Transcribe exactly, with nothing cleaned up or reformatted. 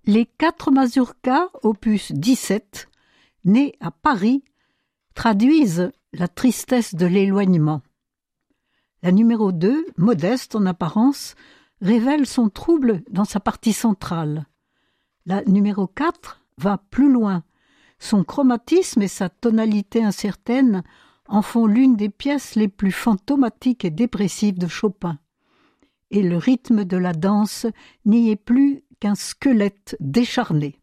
Les quatre mazurkas, opus dix-sept, nés à Paris, traduisent la tristesse de l'éloignement. La numéro deux, modeste en apparence, révèle son trouble dans sa partie centrale. La numéro quatre va plus loin. Son chromatisme et sa tonalité incertaine en font l'une des pièces les plus fantomatiques et dépressives de Chopin. Et le rythme de la danse n'y est plus qu'un squelette décharné.